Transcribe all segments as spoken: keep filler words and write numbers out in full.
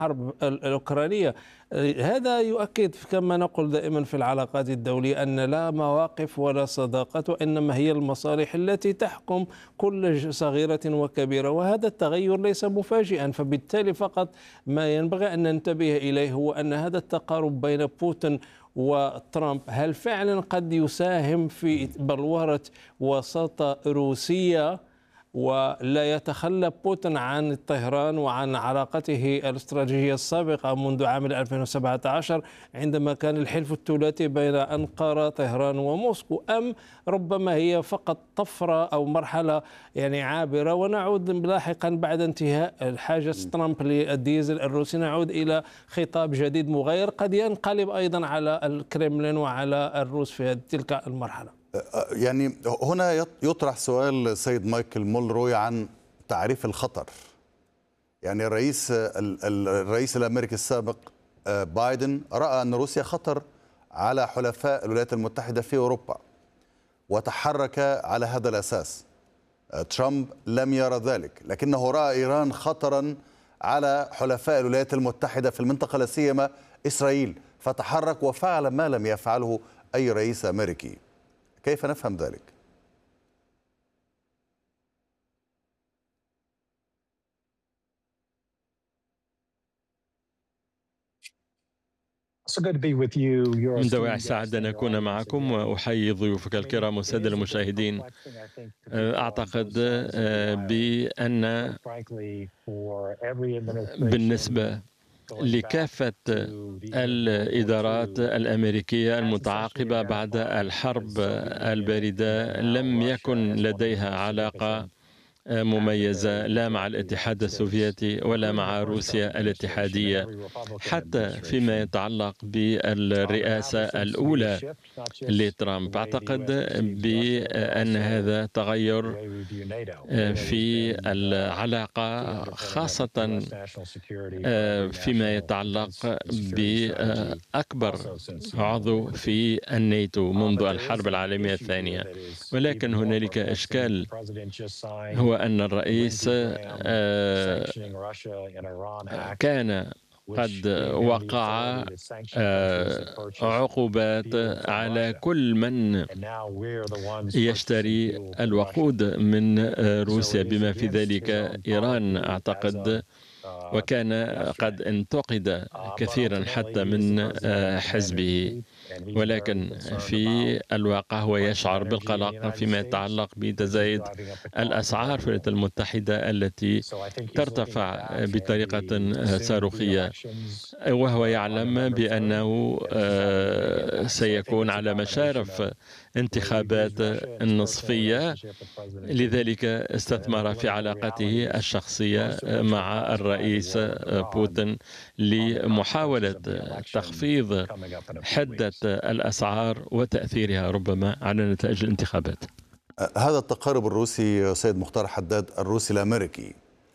الحرب الأوكرانية. هذا يؤكد كما نقول دائما في العلاقات الدولية أن لا مواقف ولا صداقات، وإنما هي المصالح التي تحكم كل صغيرة وكبيرة، وهذا التغير ليس مفاجئا. فبالتالي فقط ما ينبغي أن ننتبه إليه هو أن هذا التقارب بين بوتين وترامب هل فعلا قد يساهم في بلورة وساطة روسية، ولا يتخلى بوتين عن طهران وعن علاقته الاستراتيجية السابقة منذ عام ألفين وسبعة عشر عندما كان الحلف الثلاثي بين أنقرة طهران وموسكو، أم ربما هي فقط طفرة أو مرحلة يعني عابرة ونعود لاحقا بعد انتهاء حاجة ترامب للديزل الروسي نعود إلى خطاب جديد مغاير قد ينقلب أيضا على الكرملين وعلى الروس في تلك المرحلة؟ يعني هنا يطرح سؤال سيد مايكل مولروي عن تعريف الخطر. يعني الرئيس الرئيس الامريكي السابق بايدن راى ان روسيا خطر على حلفاء الولايات المتحده في اوروبا وتحرك على هذا الاساس. ترامب لم يرى ذلك، لكنه راى ايران خطرا على حلفاء الولايات المتحده في المنطقه لا سيما اسرائيل، فتحرك وفعل ما لم يفعله اي رئيس امريكي. كيف نفهم ذلك؟ من دواعي السعادة أن أكون معكم وأحيي ضيوفك الكرام والسادة المشاهدين. أعتقد بأن بالنسبة لكافة الإدارات الأمريكية المتعاقبة بعد الحرب الباردة لم يكن لديها علاقة مميزة لا مع الاتحاد السوفيتي ولا مع روسيا الاتحادية، حتى فيما يتعلق بالرئاسة الأولى لترامب. أعتقد بأن هذا تغير في العلاقة، خاصة فيما يتعلق بأكبر عضو في الناتو منذ الحرب العالمية الثانية. ولكن هنالك إشكال، هو أن الرئيس كان قد وقع عقوبات على كل من يشتري الوقود من روسيا بما في ذلك إيران، أعتقد، وكان قد انتقد كثيرا حتى من حزبه. ولكن في الواقع هو يشعر بالقلق فيما يتعلق بتزايد الأسعار في الولايات المتحدة التي ترتفع بطريقة صاروخية، وهو يعلم بأنه سيكون على مشارف انتخابات النصفية، لذلك استثمر في علاقته الشخصية مع الرئيس بوتين لمحاولة تخفيض حدة الأسعار وتأثيرها ربما على نتائج الانتخابات. هذا التقارب الروسي سيد مختار حداد الروسي الأمريكي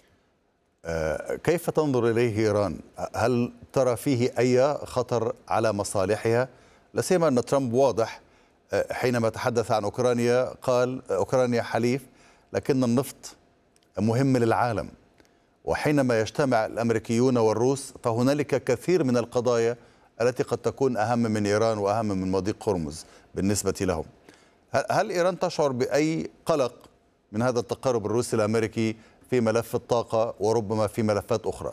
كيف تنظر إليه إيران؟ هل ترى فيه أي خطر على مصالحها؟ لا سيما أن ترامب واضح حينما تحدث عن أوكرانيا قال أوكرانيا حليف لكن النفط مهم للعالم، وحينما يجتمع الأمريكيون والروس فهنالك كثير من القضايا التي قد تكون أهم من إيران وأهم من مضيق هرمز بالنسبة لهم. هل إيران تشعر بأي قلق من هذا التقارب الروسي الأمريكي في ملف الطاقة وربما في ملفات أخرى؟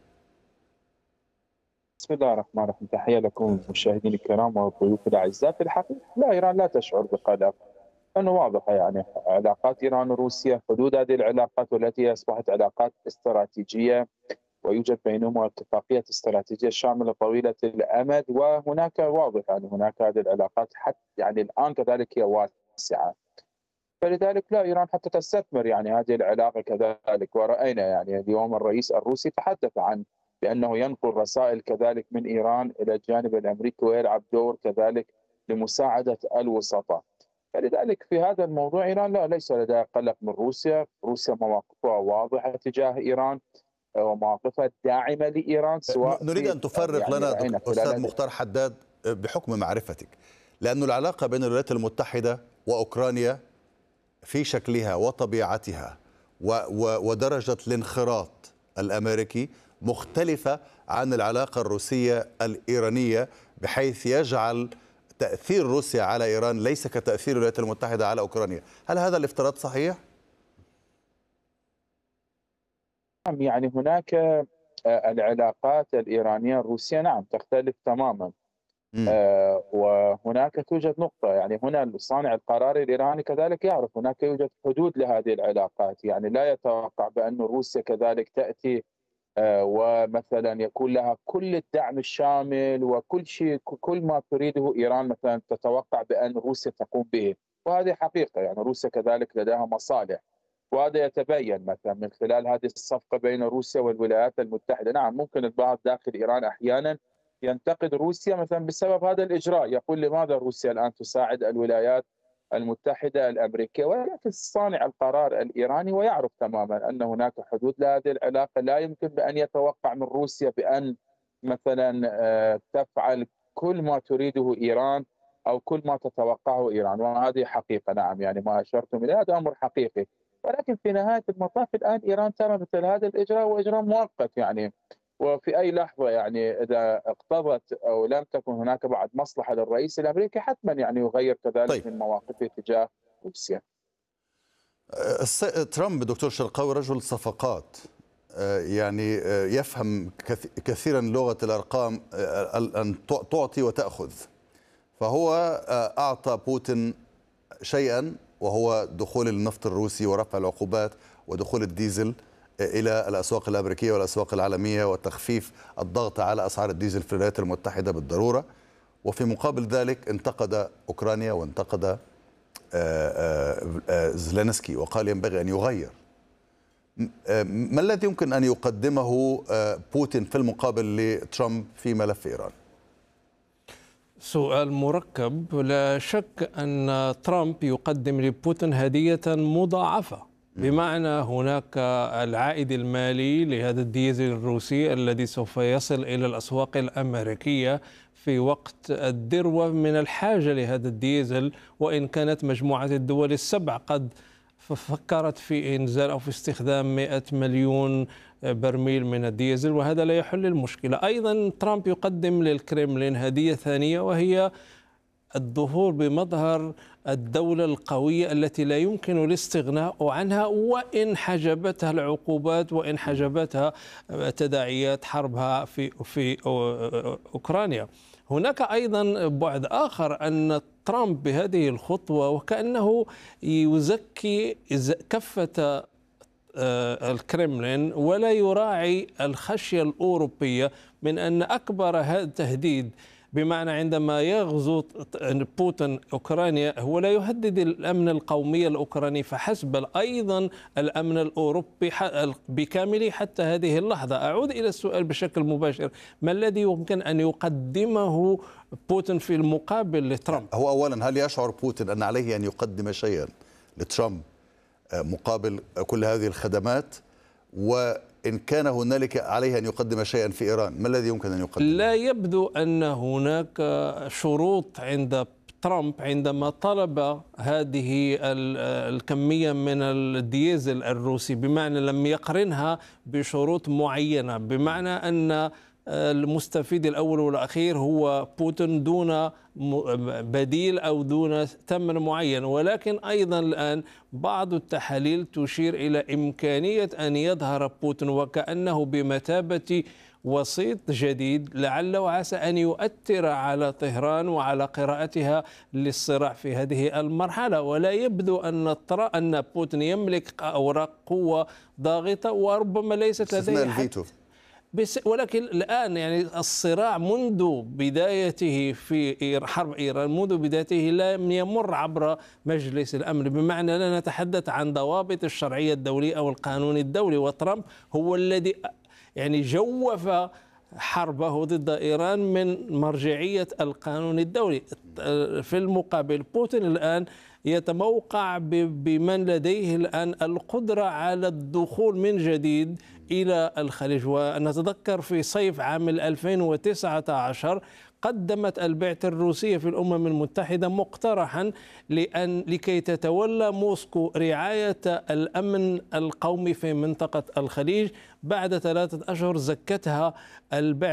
بسم الله الرحمن الرحيم، تحية لكم مشاهدين الكرام والضيوف الأعزاء. في الحقيقة لا، إيران لا تشعر بقلق، لأنه واضحة يعني علاقات إيران وروسيا، حدود هذه العلاقات والتي أصبحت علاقات استراتيجية ويوجد بينهما اتفاقية استراتيجية شاملة طويلة الأمد، وهناك واضح يعني هناك هذه العلاقات حتى يعني الآن كذلك هي واسعة، فلذلك لا، إيران حتى تستثمر يعني هذه العلاقة كذلك. ورأينا يعني اليوم الرئيس الروسي تحدث عن بأنه ينقل رسائل كذلك من إيران إلى الجانب الأمريكي ويلعب دور كذلك لمساعدة الوسطاء. فلذلك في هذا الموضوع إيران لا، ليس لديها قلق من روسيا. روسيا مواقفها واضحة تجاه إيران ومواقفها الداعمة لإيران. سواء نريد أن تفرق يعني لنا أستاذ مختار حداد بحكم معرفتك، لأن العلاقة بين الولايات المتحدة وأوكرانيا في شكلها وطبيعتها ودرجة الانخراط الأمريكي مختلفة عن العلاقة الروسية الإيرانية، بحيث يجعل تأثير روسيا على إيران ليس كتأثير الولايات المتحدة على أوكرانيا. هل هذا الافتراض صحيح؟ يعني هناك العلاقات الإيرانية الروسية نعم تختلف تماما. آه وهناك توجد نقطة، يعني هنا صانع القرار الإيراني كذلك يعرف هناك يوجد حدود لهذه العلاقات، يعني لا يتوقع بأن روسيا كذلك تأتي آه ومثلا يكون لها كل الدعم الشامل وكل شيء، كل ما تريده إيران مثلا تتوقع بأن روسيا تقوم به، وهذه حقيقة. يعني روسيا كذلك لديها مصالح، وهذا يتبين مثلا من خلال هذه الصفقة بين روسيا والولايات المتحدة. نعم ممكن البعض داخل إيران أحيانا ينتقد روسيا مثلا بسبب هذا الإجراء، يقول لماذا روسيا الآن تساعد الولايات المتحدة الأمريكية، ولكن صانع القرار الإيراني ويعرف تماما أن هناك حدود لهذه العلاقة. لا يمكن بأن يتوقع من روسيا بأن مثلا تفعل كل ما تريده إيران أو كل ما تتوقعه إيران، وهذه حقيقة. نعم يعني ما أشرتم إليه هذا أمر حقيقي، ولكن في نهاية المطاف الآن إيران ترى مثل هذا الإجراء وإجراء مؤقت، يعني وفي أي لحظة يعني إذا اقتضت أو لم تكن هناك بعد مصلحة للرئيس الأمريكي حتما يعني يغير كذلك طيب. من مواقفه تجاه روسيا. ترامب دكتور شرقاوي رجل صفقات، يعني يفهم كثيرا لغة الأرقام، أن تعطي وتأخذ، فهو أعطى بوتين شيئا وهو دخول النفط الروسي ورفع العقوبات ودخول الديزل إلى الأسواق الأمريكية والأسواق العالمية وتخفيف الضغط على أسعار الديزل في الولايات المتحدة بالضرورة، وفي مقابل ذلك انتقد أوكرانيا وانتقد زيلينسكي وقال ينبغي أن يغير. ما الذي يمكن أن يقدمه بوتين في المقابل لترامب في ملف إيران؟ سؤال مركب. لا شك أن ترامب يقدم لبوتين هدية مضاعفة، بمعنى هناك العائد المالي لهذا الديزل الروسي الذي سوف يصل إلى الأسواق الأمريكية في وقت الذروة من الحاجة لهذا الديزل، وإن كانت مجموعة الدول السبع قد فكرت في إنزال أو في استخدام مئة مليون برميل من الديزل، وهذا لا يحل المشكلة. أيضا ترامب يقدم للكريملين هدية ثانية، وهي الظهور بمظهر الدولة القوية التي لا يمكن الاستغناء عنها وإن حجبتها العقوبات وإن حجبتها تداعيات حربها في في أوكرانيا. هناك أيضا بعد آخر، أن ترامب بهذه الخطوة وكأنه يزكي كفة الكرملين ولا يراعي الخشية الأوروبية من أن أكبر هذا التهديد، بمعنى عندما يغزو بوتين أوكرانيا هو لا يهدد الأمن القومي الأوكراني فحسب، بل أيضا الأمن الأوروبي بكامله حتى هذه اللحظة. أعود إلى السؤال بشكل مباشر، ما الذي يمكن أن يقدمه بوتين في المقابل لترامب؟ هو أولا، هل يشعر بوتين أن عليه أن يقدم شيئا لترامب مقابل كل هذه الخدمات؟ وإن كان هنالك عليه أن يقدم شيئا في إيران، ما الذي يمكن أن يقدم؟ لا يبدو أن هناك شروط عند ترامب عندما طلب هذه الكمية من الديزل الروسي، بمعنى لم يقرنها بشروط معينة، بمعنى أن المستفيد الأول والأخير هو بوتين دون بديل أو دون ثمن معين. ولكن أيضا الآن بعض التحاليل تشير إلى إمكانية أن يظهر بوتين وكأنه بمثابة وسيط جديد، لعل وعسى أن يؤثر على طهران وعلى قراءتها للصراع في هذه المرحلة. ولا يبدو أن أن بوتين يملك أوراق قوة ضاغطة، وربما ليست لديه، ولكن الآن يعني الصراع منذ بدايته في حرب إيران، منذ بدايته لم يمر عبر مجلس الأمن، بمعنى لا نتحدث عن ضوابط الشرعية الدولية أو القانون الدولي، وترامب هو الذي يعني جوف حربه ضد إيران من مرجعية القانون الدولي. في المقابل بوتين الآن يتموقع بمن لديه الآن القدرة على الدخول من جديد إلى الخليج. ونتذكر في صيف عام ألفين وتسعة عشر قدمت البعثة الروسية في الأمم المتحدة مقترحا لأن لكي تتولى موسكو رعاية الأمن القومي في منطقة الخليج. بعد ثلاثة أشهر زكتها البعثة